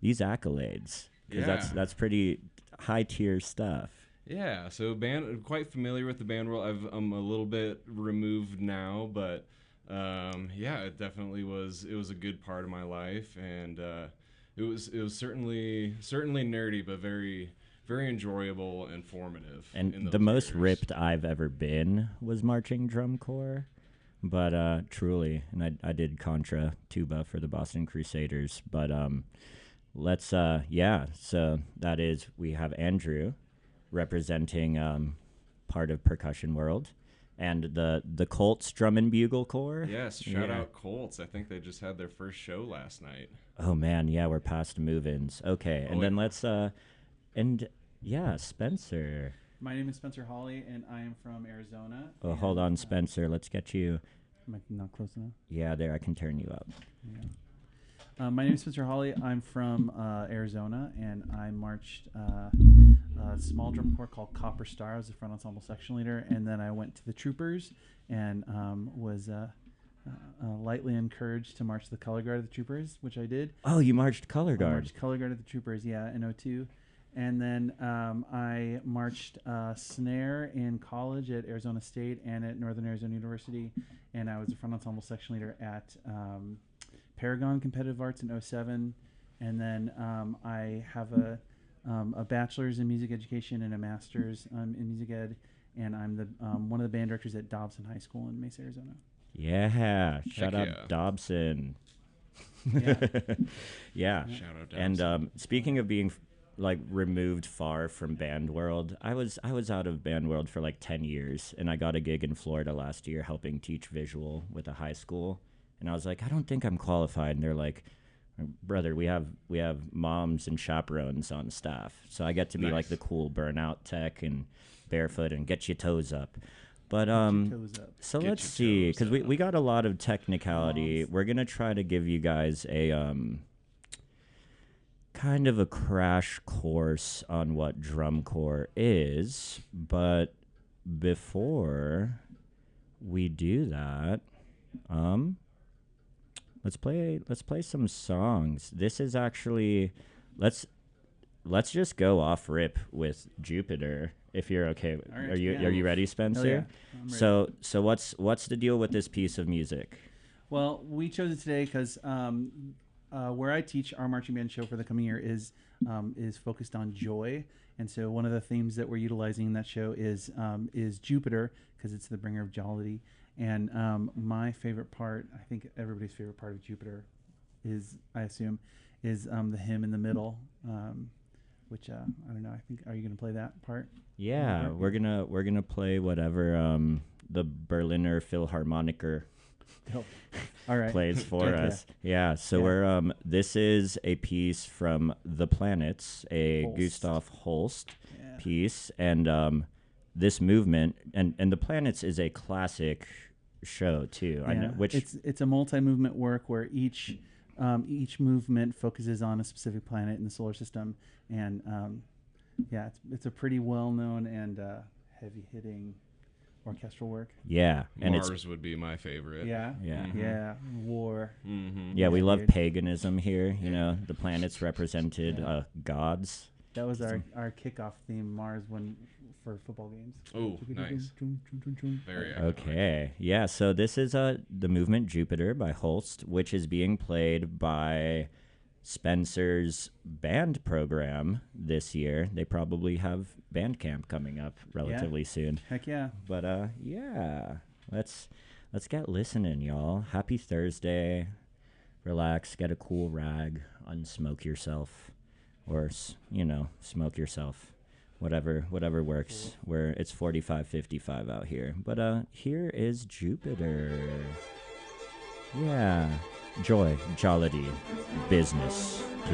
these accolades, because that's pretty high tier stuff. Yeah, so quite familiar with the band world. I'm a little bit removed now, but it definitely was. It was a good part of my life, and it was certainly nerdy, but very very enjoyable and formative. And the most ripped I've ever been was marching drum corps, but truly, and I did contra tuba for the Boston Crusaders. But so that is, we have Andrew representing part of percussion world, and the Colts Drum and Bugle Corps. Yes, shout out Colts. I think they just had their first show last night. Oh man, yeah, we're past move-ins. Okay, and then let's Spencer. My name is Spencer Hawley, and I am from Arizona. Oh, hold on, Spencer. Let's get you. Am I not close enough? Yeah, there. I can turn you up. Yeah. My name is Spencer Hawley. I'm from Arizona, and I marched a small drum corps called Copper Star. I was the front ensemble section leader, and then I went to the Troopers and was lightly encouraged to march the color guard of the Troopers, which I did. Oh, you marched color guard. I marched color guard of the Troopers, in 02. And then I marched snare in college at Arizona State and at Northern Arizona University, and I was the front ensemble section leader at Paragon Competitive Arts in 07. And then I have a bachelor's in music education and a master's in music ed, and I'm the one of the band directors at Dobson High School in Mesa, Arizona. Yeah, shout out Dobson. Yeah. Shout out Dobson. And speaking of being removed far from band world, I was out of band world for 10 years, and I got a gig in Florida last year helping teach visual with a high school, and I was like, I don't think I'm qualified, and they're like, brother, we have moms and chaperones on staff, so I get to be the cool burnout tech and barefoot and get your toes up. But so let's see, because we got a lot of technicality. We're gonna try to give you guys a kind of a crash course on what drum corps is, but before we do that, let's play some songs. This is actually let's just go off rip with Jupiter, if you're okay. Right, are you ready, Spencer? Yeah, I'm ready. So what's the deal with this piece of music? Well, we chose it today because where I teach, our marching band show for the coming year is focused on joy, and so one of the themes that we're utilizing in that show is Jupiter, because it's the bringer of jollity. And my favorite part, I think everybody's favorite part of Jupiter, is the hymn in the middle, which I don't know. I think, are you going to play that part? Yeah, we're gonna play whatever the Berliner Philharmoniker all right. plays for us. Yeah, so we're this is a piece from The Planets, a Holst. Gustav Holst piece, and this movement and The Planets is a classic show too. Yeah. I know which it's a multi-movement work where each movement focuses on a specific planet in the solar system, and it's a pretty well-known and heavy-hitting orchestral work. Yeah, and Mars would be my favorite. Yeah. Mm-hmm. Yeah. War. Mm-hmm. Yeah, we love weird. paganism here. You know, the planets represented gods. That was our kickoff theme, Mars, for football games. Oh, nice. Very iconic. Okay, yeah. So this is the movement Jupiter by Holst, which is being played by Spencer's band program this year. They probably have band camp coming up relatively soon. Heck yeah. But let's get listening, y'all. Happy Thursday. Relax, get a cool rag, unsmoke yourself, or smoke yourself. Whatever works. Where it's 45-55 out here. But here is Jupiter. Yeah. Joy, jollity, business.